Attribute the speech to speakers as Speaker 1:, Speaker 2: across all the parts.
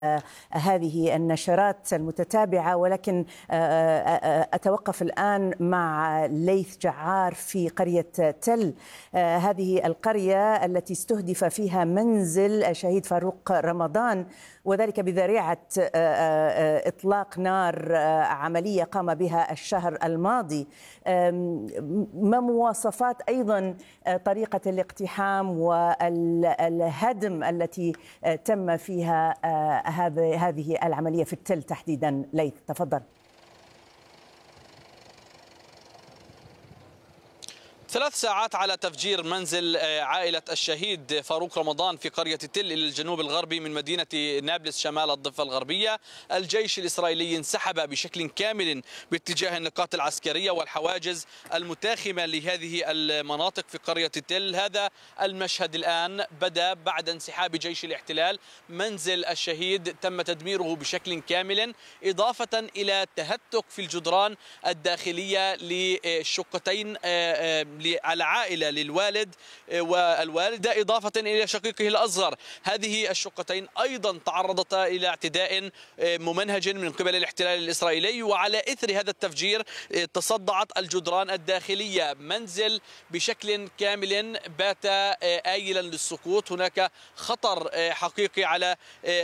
Speaker 1: هذه النشرات المتتابعة، ولكن أتوقف الآن مع ليث جعار في قرية تل. هذه القرية التي استهدف فيها منزل الشهيد فاروق رمضان، وذلك بذريعة إطلاق نار، عملية قام بها الشهر الماضي. ما مواصفات أيضا طريقة الاقتحام والهدم التي تم فيها هذه العملية في التل تحديدا؟ ليث تفضل.
Speaker 2: 3 ساعات على تفجير منزل عائلة الشهيد فاروق رمضان في قرية تل إلى الجنوب الغربي من مدينة نابلس شمال الضفة الغربية. الجيش الإسرائيلي انسحب بشكل كامل باتجاه النقاط العسكرية والحواجز المتاخمة لهذه المناطق في قرية تل. هذا المشهد الآن بدأ بعد انسحاب جيش الاحتلال. منزل الشهيد تم تدميره بشكل كامل، إضافة إلى تهتك في الجدران الداخلية للشقتين العائلة للوالد والوالدة، إضافة إلى شقيقه الأصغر. هذه الشقتين أيضا تعرضتا إلى اعتداء ممنهج من قبل الاحتلال الإسرائيلي، وعلى إثر هذا التفجير تصدعت الجدران الداخلية. منزل بشكل كامل بات آيلا للسقوط. هناك خطر حقيقي على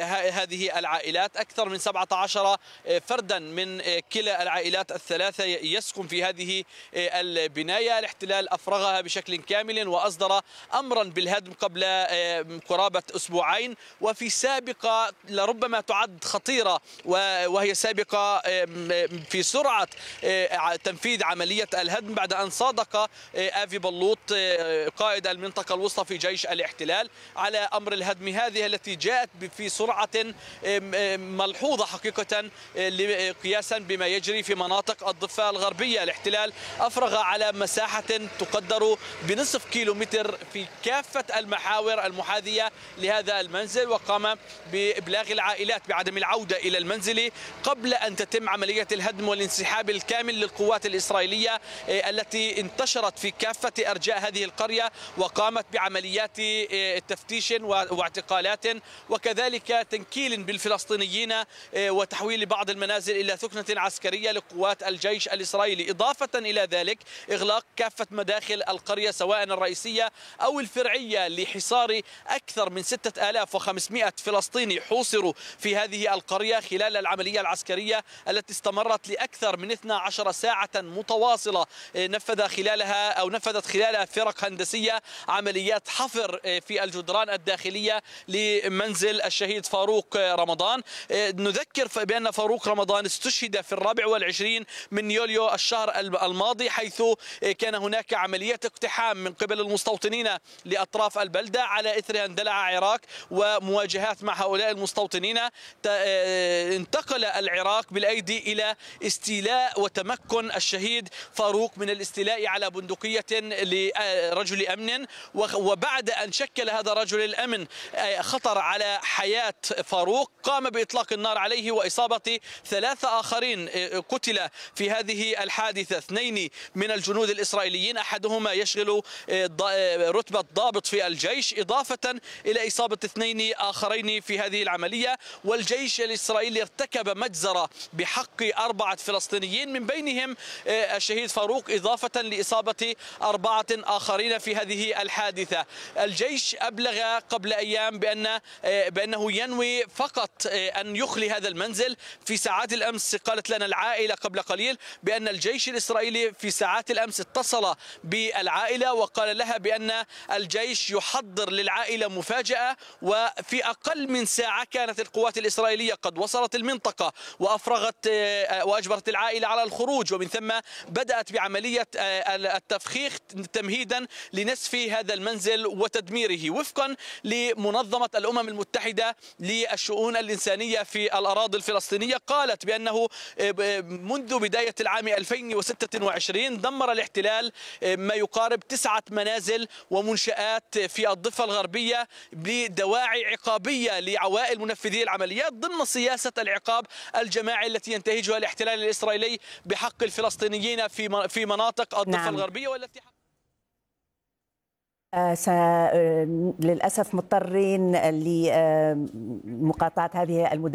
Speaker 2: هذه العائلات. أكثر من 17 فردا من كلا العائلات الثلاثة يسكن في هذه البناية. الاحتلال أفرغها بشكل كامل وأصدر أمرا بالهدم قبل قرابة أسبوعين، وفي سابقة لربما تعد خطيرة وهي سابقة في سرعة تنفيذ عملية الهدم بعد أن صادق آفي بلوط قائد المنطقة الوسطى في جيش الاحتلال على أمر الهدم. هذه التي جاءت في سرعة ملحوظة حقيقة قياسا بما يجري في مناطق الضفة الغربية. الاحتلال أفرغ على مساحة تقدر بنصف كيلومتر في كافة المحاور المحاذية لهذا المنزل، وقام بإبلاغ العائلات بعدم العودة إلى المنزل قبل أن تتم عملية الهدم والانسحاب الكامل للقوات الإسرائيلية التي انتشرت في كافة أرجاء هذه القرية وقامت بعمليات تفتيش واعتقالات وكذلك تنكيل بالفلسطينيين وتحويل بعض المنازل إلى ثكنة عسكرية لقوات الجيش الإسرائيلي. إضافة إلى ذلك إغلاق كافة مداخل القرية سواء الرئيسية أو الفرعية لحصار أكثر من 6500 فلسطيني حوصروا في هذه القرية خلال العملية العسكرية التي استمرت لأكثر من 12 ساعة متواصلة. نفذت خلالها فرق هندسية عمليات حفر في الجدران الداخلية لمنزل الشهيد فاروق رمضان. نذكر بأن فاروق رمضان استشهد في 24 من يوليو الشهر الماضي، حيث كان هناك عملية اقتحام من قبل المستوطنين لأطراف البلدة. على إثرها اندلع عراق ومواجهات مع هؤلاء المستوطنين. انتقل العراق بالأيدي إلى استيلاء وتمكن الشهيد فاروق من الاستيلاء على بندقية لرجل أمن، وبعد أن شكل هذا رجل الأمن خطر على حياة فاروق قام بإطلاق النار عليه وإصابة 3 آخرين قتل في هذه الحادثة. 2 من الجنود الإسرائيليين، أحدهما يشغل رتبة ضابط في الجيش، إضافة إلى إصابة 2 آخرين في هذه العملية. والجيش الإسرائيلي ارتكب مجزرة بحق 4 فلسطينيين من بينهم الشهيد فاروق، إضافة لإصابة 4 آخرين في هذه الحادثة. الجيش أبلغ قبل أيام بأنه ينوي فقط أن يخلي هذا المنزل. في ساعات الأمس قالت لنا العائلة قبل قليل بأن الجيش الإسرائيلي في ساعات الأمس اتصل بالعائلة وقال لها بأن الجيش يحضر للعائلة مفاجأة، وفي أقل من ساعة كانت القوات الإسرائيلية قد وصلت المنطقة وأجبرت العائلة على الخروج، ومن ثم بدأت بعملية التفخيخ تمهيدا لنسف هذا المنزل وتدميره. وفقا لمنظمة الأمم المتحدة للشؤون الإنسانية في الأراضي الفلسطينية، قالت بأنه منذ بداية العام 2026 دمر الاحتلال ما يقارب 9 منازل ومنشآت في الضفة الغربية بدواعي عقابية لعوائل منفذي العمليات ضمن سياسة العقاب الجماعي التي ينتهجها الاحتلال الإسرائيلي بحق الفلسطينيين في مناطق الضفة الغربية والتي
Speaker 1: للأسف مضطرين لمقاطعة هذه المداخلة.